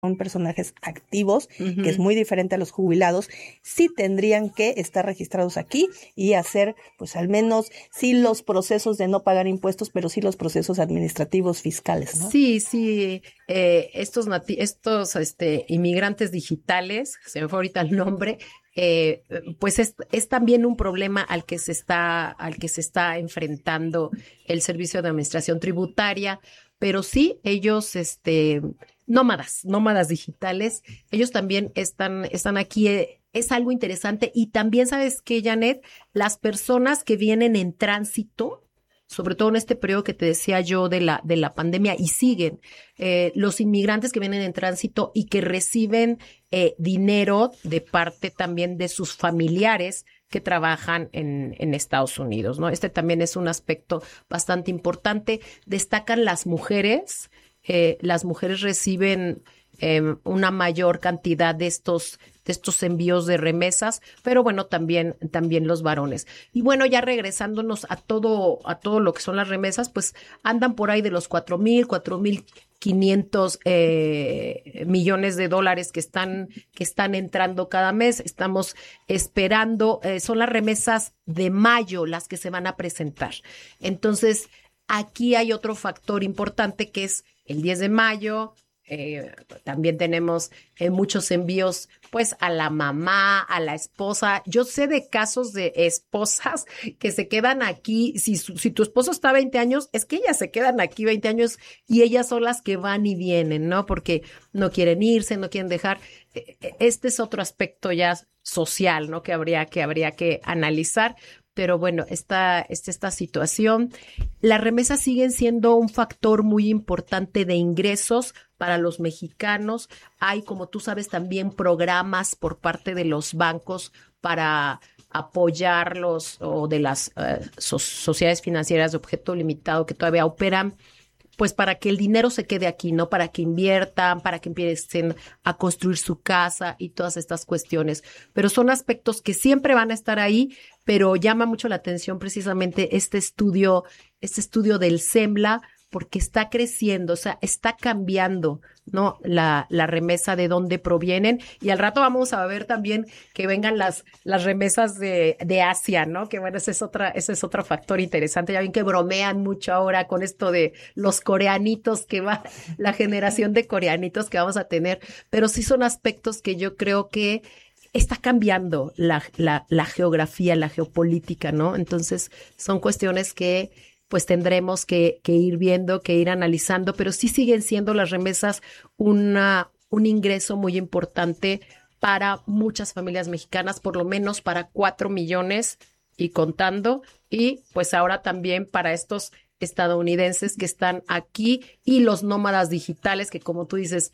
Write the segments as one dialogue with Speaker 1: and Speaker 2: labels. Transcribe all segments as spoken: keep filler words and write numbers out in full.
Speaker 1: son personajes activos,
Speaker 2: Uh-huh.
Speaker 1: que es muy diferente a los jubilados, sí tendrían que estar registrados aquí y hacer, pues al menos, sí los procesos de no pagar impuestos, pero sí los procesos administrativos fiscales, ¿no?
Speaker 2: Sí, sí, eh, estos nati- estos este, inmigrantes digitales, se me fue ahorita el nombre, eh, pues es, es también un problema al que se está, al que se está enfrentando el Servicio de Administración Tributaria, pero sí, ellos, este, nómadas, nómadas digitales, ellos también están, están aquí. Eh, es algo interesante y también, ¿sabes qué, Janet? Las personas que vienen en tránsito, sobre todo en este periodo que te decía yo de la, de la pandemia, y siguen eh, los inmigrantes que vienen en tránsito y que reciben eh, dinero de parte también de sus familiares que trabajan en, en Estados Unidos, ¿no? Este también es un aspecto bastante importante. Destacan las mujeres, eh, las mujeres reciben eh, una mayor cantidad de estos de estos envíos de remesas, pero bueno, también, también los varones. Y bueno, ya regresándonos a todo, a todo lo que son las remesas, pues andan por ahí de los cuatro mil, cuatro mil quinientos eh, millones de dólares que están, que están entrando cada mes. Estamos esperando, eh, son las remesas de mayo las que se van a presentar. Entonces, aquí hay otro factor importante que es el diez de mayo. Eh, también tenemos eh, muchos envíos pues a la mamá, a la esposa. Yo sé de casos de esposas que se quedan aquí. Si, si tu esposo está veinte años, es que ellas se quedan aquí veinte años y ellas son las que van y vienen, ¿no? Porque no quieren irse, no quieren dejar. Este es otro aspecto ya social, ¿no? Que habría que, habría que analizar. Pero bueno, esta, esta, esta situación, las remesas siguen siendo un factor muy importante de ingresos para los mexicanos. Hay, como tú sabes, también programas por parte de los bancos para apoyarlos o de las uh, so- sociedades financieras de objeto limitado que todavía operan, pues para que el dinero se quede aquí, ¿no? Para que inviertan, para que empiecen a construir su casa y todas estas cuestiones. Pero son aspectos que siempre van a estar ahí, pero llama mucho la atención precisamente este estudio, este estudio del SEMLA, porque está creciendo, o sea, está cambiando, ¿no? La, la remesa de dónde provienen. Y al rato vamos a ver también que vengan las, las remesas de, de Asia, ¿no? Que bueno, ese es otra, ese es otro factor interesante. Ya ven que bromean mucho ahora con esto de los coreanitos que va, la generación de coreanitos que vamos a tener. Pero sí son aspectos que yo creo que está cambiando la, la, la geografía, la geopolítica, ¿no? Entonces, son cuestiones que pues tendremos que, que ir viendo, que ir analizando, pero sí siguen siendo las remesas una, un ingreso muy importante para muchas familias mexicanas, por lo menos para cuatro millones y contando, y pues ahora también para estos estadounidenses que están aquí y los nómadas digitales, que como tú dices,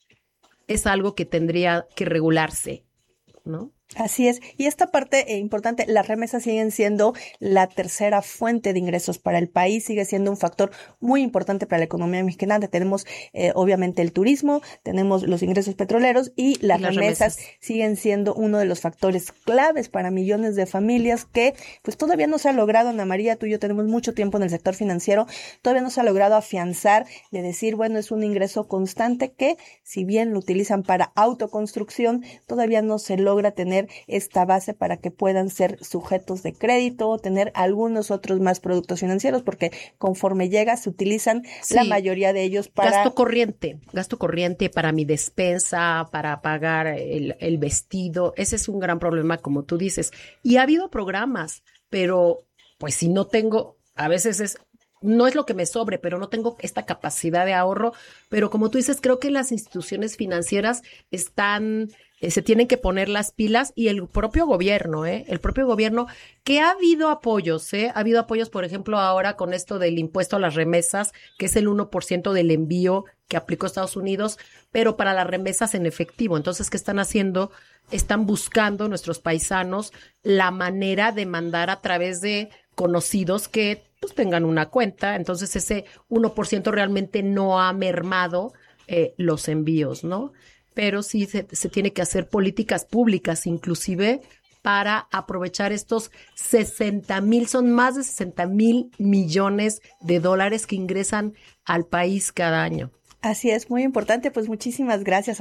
Speaker 2: es algo que tendría que regularse, ¿no?
Speaker 1: Así es. Y esta parte eh, importante, las remesas siguen siendo la tercera fuente de ingresos para el país, sigue siendo un factor muy importante para la economía mexicana. Tenemos eh, obviamente el turismo, tenemos los ingresos petroleros y las,
Speaker 2: Y las
Speaker 1: remesas,
Speaker 2: remesas
Speaker 1: siguen siendo uno de los factores claves para millones de familias que pues todavía no se ha logrado. Ana María, tú y yo tenemos mucho tiempo en el sector financiero, todavía no se ha logrado afianzar de decir, bueno, es un ingreso constante que si bien lo utilizan para autoconstrucción, todavía no se logra tener esta base para que puedan ser sujetos de crédito o tener algunos otros más productos financieros, porque conforme llega se utilizan
Speaker 2: sí,
Speaker 1: la mayoría de ellos para
Speaker 2: gasto corriente, gasto corriente para mi despensa, para pagar el, el vestido. Ese es un gran problema, como tú dices. Y ha habido programas, pero pues si no tengo, a veces es no es lo que me sobre, pero no tengo esta capacidad de ahorro. Pero como tú dices, creo que las instituciones financieras están, eh, se tienen que poner las pilas y el propio gobierno, ¿eh? El propio gobierno, que ha habido apoyos, ¿eh? Ha habido apoyos, por ejemplo, ahora con esto del impuesto a las remesas, que es el uno por ciento del envío que aplicó Estados Unidos, pero para las remesas en efectivo. Entonces, ¿qué están haciendo? Están buscando nuestros paisanos la manera de mandar a través de conocidos que pues tengan una cuenta. Entonces ese uno por ciento realmente no ha mermado eh, los envíos, ¿no? Pero sí se, se tiene que hacer políticas públicas inclusive para aprovechar estos sesenta mil, son más de sesenta mil millones de dólares que ingresan al país cada año.
Speaker 1: Así es, muy importante. Pues muchísimas gracias.